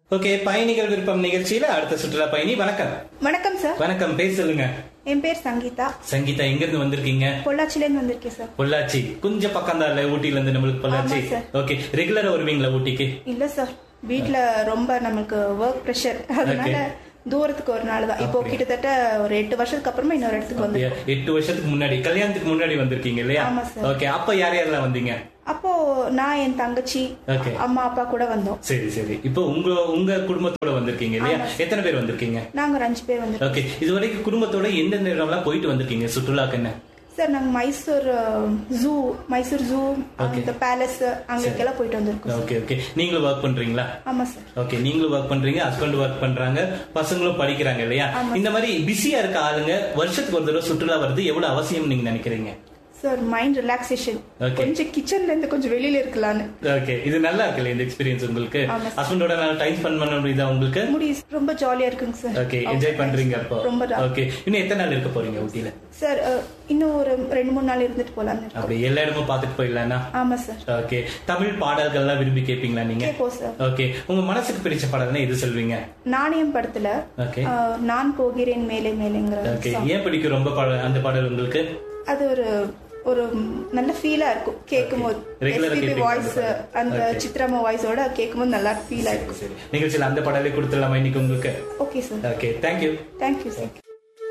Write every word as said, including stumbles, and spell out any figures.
Okay, பயணிகள் விருப்பம் நிகழ்ச்சியில அடுத்த சுற்றுலா பயணி. வணக்கம். வணக்கம் சார். வணக்கம், பேர் சொல்லுங்க. என் பேர் சங்கீதா. சங்கீதா, எங்க இருந்து வந்திருக்கீங்க? பொள்ளாச்சில இருந்து வந்திருக்கேன் சார். பொள்ளாச்சி கொஞ்சம் பக்கம் தான் இல்ல ஊட்டில இருந்து நம்மளுக்கு பொள்ளாச்சி? ஓகே, ரெகுலரா வருவீங்களா ஊட்டிக்கு? இல்ல சார், வீட்ல ரொம்ப நமக்கு ஒர்க் பிரஷர், அதனால தூரத்துக்கு ஒரு நாள் தான். இப்போ கிட்டத்தட்ட ஒரு எட்டு வருஷத்துக்கு அப்புறமா இன்னொரு இடத்துக்கு வந்து. எட்டு வருஷத்துக்கு முன்னாடி கல்யாணத்துக்கு முன்னாடி வந்திருக்கீங்க இல்லையா? ஓகே, அப்ப யார் யாரெல்லாம் வந்தீங்க? அப்போ நான், என் தங்கச்சி, அம்மா அப்பா கூட வந்தோம். சரி சரி. இப்போ உங்க உங்க குடும்பத்தோட வந்திருக்கீங்க இல்லையா? எத்தனை பேர் வந்திருக்கீங்க? நாங்க ஒரு அஞ்சு பேர் வந்திருக்கோம். ஓகே, இது வரைக்கும் குடும்பத்தோட எந்தெந்த இடம்லாம் போயிட்டு வந்திருக்கீங்க சுற்றுலாக்கு? என்ன சார், நாங்க மைசூர் ஜூ, மைசூர் ஜூ, அந்த பேலஸ், அங்கெல்லாம் போயிட்டு வந்திருக்கோம். Okay okay. நீங்களும் ஒர்க் பண்றீங்களா? ஆமா சார். ஓகே, நீங்களும் ஒர்க் பண்றீங்க, ஹஸ்பண்ட் ஒர்க் பண்றாங்க, பசங்களும் படிக்கிறாங்க இல்லையா? இந்த மாதிரி பிஸியா இருக்க ஆளுங்க வருஷத்துக்கு ஒரு தடவை சுற்றுலா வருது எவ்வளவு அவசியம் நீங்க நினைக்கிறீங்க? சார், மைண்ட் ரிலாக்ஸேஷன், கொஞ்சம் கிச்சன்ல இருந்து கொஞ்சம் வெளியில இருக்கலாம்னு. ஓகே, இது நல்லா இருக்குல்ல இந்த எக்ஸ்பீரியன்ஸ் உங்களுக்கு? ஹஸ்பண்டோட டைம் ஸ்பெண்ட் பண்ண முடியுதா உங்களுக்கு? முடியுது, ரொம்ப ஜாலியா இருக்குங்க சார். ஓகே, என்ஜாய் பண்றீங்க அப்போ? ரொம்ப. ஓகே, இன்னும் எத்தனை நாள் இருக்க போறீங்க ஊட்டில? சார், இன்னும் ஒரு ரெண்டு மூணு நாள் இருந்துட்டு போலாம். அப்படி எல்லா இடமும் பாத்துட்டு போயிடலாம்னா? ஆமா சார். ஓகே, தமிழ் பாடல்கள் எல்லாம் விரும்பி கேட்பீங்களா நீங்க? ஓகே, உங்க மனசுக்கு பிடிச்ச பாடல்னா எது சொல்வீங்க? நாணயம் படத்துல நான் போகிறேன் மேலே மேலேங்கிற. ஓகே, ஏன் பிடிக்கும் ரொம்ப அந்த பாடல் உங்களுக்கு? அது ஒரு ஒரு நல்ல ஃபீலா இருக்கும் கேட்கும் போது. எஸ்பிபி வாய்ஸ், அந்த சித்ராமா வாய்ஸோட கேட்கும் போது நல்லா ஃபீலா இருக்கும். நிகழ்ச்சியில் அந்த பாடலை கொடுத்துடலாமா இன்னைக்கு உங்களுக்கு? Okay sir. Okay, thank you. Thank you sir.